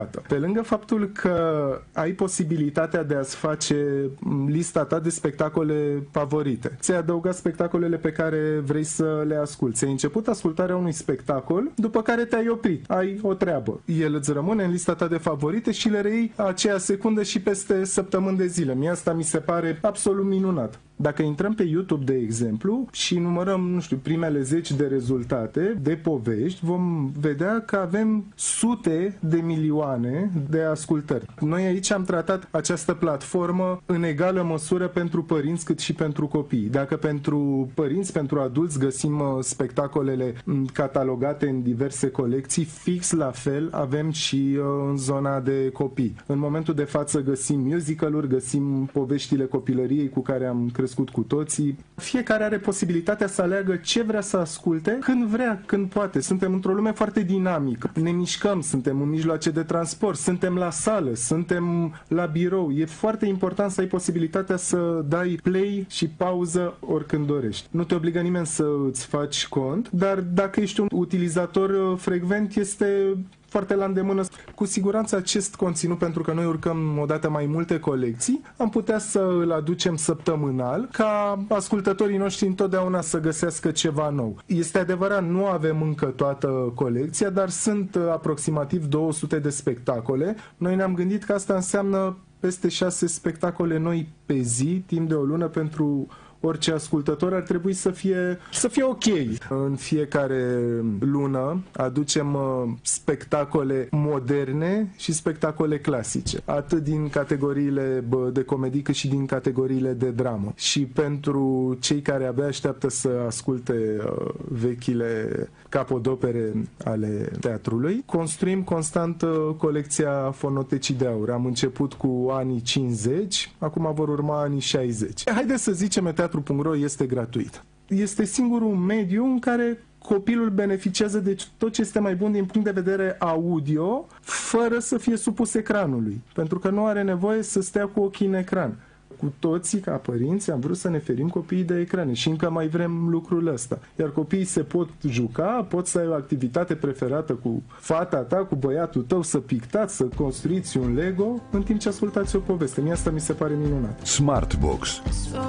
Pe lângă faptul că ai posibilitatea de a-ți face lista ta de spectacole favorite, ți-ai adăugat spectacolele pe care vrei să le asculți. Ți-ai început ascultarea unui spectacol, după care te-ai oprit. Ai o treabă. El îți rămâne în lista ta de favorite și le reiei aceea secundă și peste săptămâni de zile. Mie asta mi se pare absolut minunat. Dacă intrăm pe YouTube, de exemplu, și numărăm, nu știu, primele 10 de rezultate, de povești, vom vedea că avem sute de milioane de ascultări. Noi aici am tratat această platformă în egală măsură pentru părinți cât și pentru copii. Dacă pentru părinți, pentru adulți găsim spectacolele catalogate în diverse colecții, fix la fel avem și în zona de copii. În momentul de față găsim musical-uri, găsim poveștile copilăriei cu care am crescut cu toții. Fiecare are posibilitatea să aleagă ce vrea să asculte, când vrea, când poate. Suntem într-o lume foarte dinamică. Ne mișcăm, suntem în mijloace de transport, suntem la sală, suntem la birou. E foarte important să ai posibilitatea să dai play și pauză oricând dorești. Nu te obligă nimeni să îți faci cont, dar dacă ești un utilizator frecvent, este foarte la îndemână. Cu siguranță acest conținut, pentru că noi urcăm odată mai multe colecții, am putea să îl aducem săptămânal ca ascultătorii noștri întotdeauna să găsească ceva nou. Este adevărat, nu avem încă toată colecția, dar sunt aproximativ 200 de spectacole. Noi ne-am gândit că asta înseamnă peste 6 spectacole noi pe zi, timp de o lună, pentru orice ascultător. Ar trebui să fie ok. În fiecare lună aducem spectacole moderne și spectacole clasice, atât din categoriile de comedie cât și din categoriile de dramă. Și pentru cei care abia așteaptă să asculte vechile capodopere ale teatrului, construim constant colecția Fonotecii de Aur. Am început cu anii 50, acum vor urma anii 60. Haideți să zicem că teatru.ro este gratuit. Este singurul mediu în care copilul beneficiază de tot ce este mai bun din punct de vedere audio, fără să fie supus ecranului, pentru că nu are nevoie să stea cu ochii în ecran. Cu toții, ca părinți, am vrut să ne ferim copiii de ecrane și încă mai vrem lucrul ăsta. Iar copiii se pot juca, pot să ai o activitate preferată cu fata ta, cu băiatul tău, să pictați, să construiți un Lego, în timp ce ascultați o poveste. Mie asta mi se pare minunat. Smartbox.